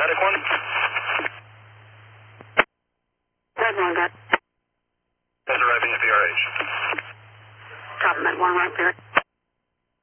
Static 1. Red 1, got. Is arriving at VRH. Top of that 1 right there.